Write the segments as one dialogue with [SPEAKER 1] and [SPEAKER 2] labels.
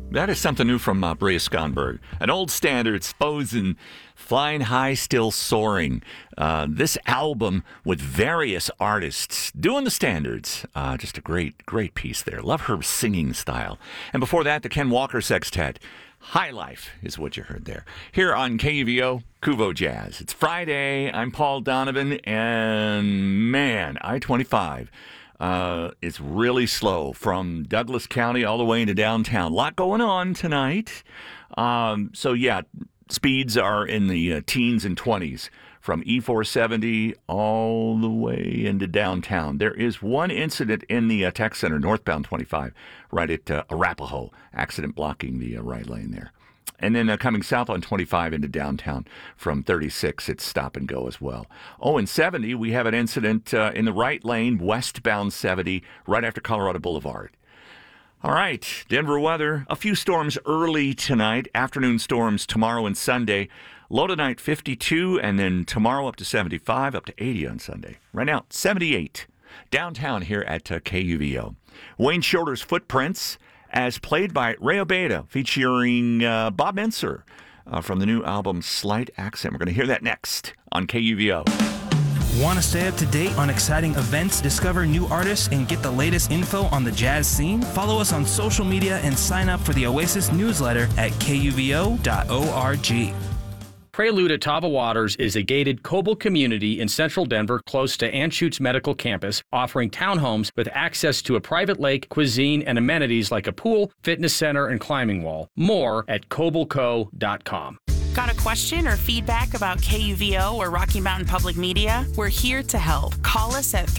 [SPEAKER 1] That is something new from Bria Skonberg. An old standard, exposing Flying High, Still Soaring. This album with various artists doing the standards. Just a great piece there. Love her singing style. And before that, the Ken Walker Sextet. High Life is what you heard there. Here on KUVO, Kuvo Jazz. It's Friday. I'm Paul Donovan. And man, I-25. It's really slow from Douglas County all the way into downtown. A lot going on tonight. Speeds are in the teens and 20s from E470 all the way into downtown. There is one incident in the tech center, northbound 25, right at Arapahoe. Accident blocking the right lane there. And then coming south on 25 into downtown from 36, it's stop and go as well. Oh, and 70, we have an incident in the right lane, westbound 70, right after Colorado Boulevard. All right, Denver weather. A few storms early tonight, afternoon storms tomorrow and Sunday. Low tonight 52, and then tomorrow up to 75, up to 80 on Sunday. Right now, 78. Downtown here at KUVO. Wayne Shorter's Footprints, as played by Ray Obeda, featuring Bob Menser from the new album Slight Accent. We're going to hear that next on KUVO.
[SPEAKER 2] Want to stay up to date on exciting events, discover new artists, and get the latest info on the jazz scene? Follow us on social media and sign up for the Oasis newsletter at kuvo.org.
[SPEAKER 3] Prelude at Tava Waters is a gated Coble community in central Denver close to Anschutz Medical Campus, offering townhomes with access to a private lake, cuisine, and amenities like a pool, fitness center, and climbing wall. More at cobleco.com.
[SPEAKER 4] Got a question or feedback about KUVO or Rocky Mountain Public Media? We're here to help. Call us at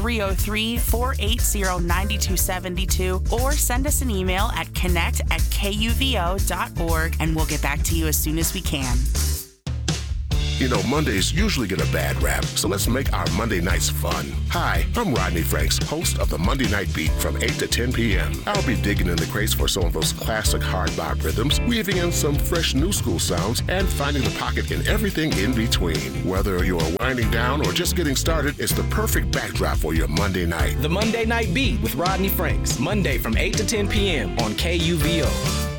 [SPEAKER 4] 303-480-9272 or send us an email at connect@kuvo.org and we'll get back to you as soon as we can.
[SPEAKER 5] You know, Mondays usually get a bad rap, so let's make our Monday nights fun. Hi, I'm Rodney Franks, host of the Monday Night Beat from 8 to 10 p.m. I'll be digging in the crates for some of those classic hard bop rhythms, weaving in some fresh new school sounds, and finding the pocket in everything in between. Whether you're winding down or just getting started, it's the perfect backdrop for your Monday night.
[SPEAKER 6] The Monday Night Beat with Rodney Franks, Monday from 8 to 10 p.m. on KUVO.